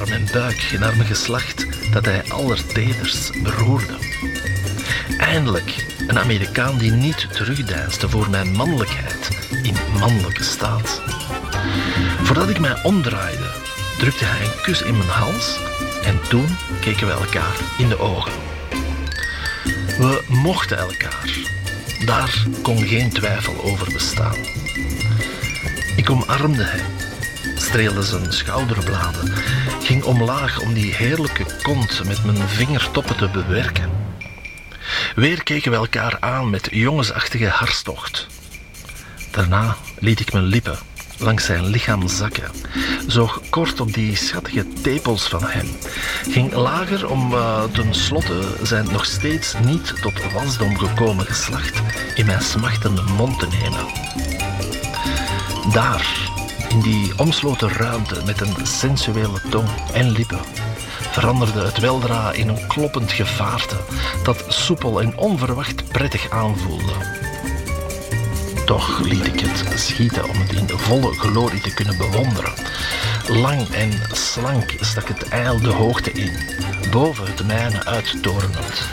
mijn buik naar mijn geslacht dat hij allertederst beroerde. Eindelijk een Amerikaan die niet terugdeinsde voor mijn mannelijkheid in mannelijke staat. Voordat ik mij omdraaide, drukte hij een kus in mijn hals en toen keken we elkaar in de ogen. We mochten elkaar. Daar kon geen twijfel over bestaan. Ik omarmde hem, streelde zijn schouderbladen, ging omlaag om die heerlijke kont met mijn vingertoppen te bewerken. Weer keken we elkaar aan met jongensachtige hartstocht. Daarna liet ik mijn lippen langs zijn lichaam zakken, zoog kort op die schattige tepels van hem, ging lager om tenslotte zijn nog steeds niet tot wasdom gekomen geslacht in mijn smachtende mond te nemen. Daar, in die omsloten ruimte met een sensuele tong en lippen, veranderde het weldra in een kloppend gevaarte dat soepel en onverwacht prettig aanvoelde. Toch liet ik het schieten om het in de volle glorie te kunnen bewonderen. Lang en slank stak het ijl de hoogte in, boven het mijne uittorenend.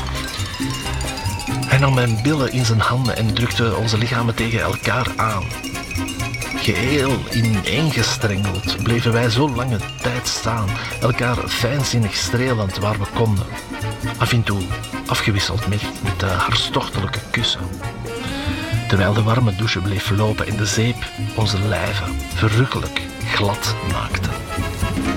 Hij nam mijn billen in zijn handen en drukte onze lichamen tegen elkaar aan. Geheel ineengestrengeld bleven wij zo lange tijd staan, elkaar fijnzinnig strelend waar we konden. Af en toe afgewisseld met de hartstochtelijke kussen. Terwijl de warme douche bleef lopen en de zeep onze lijven verrukkelijk glad maakte.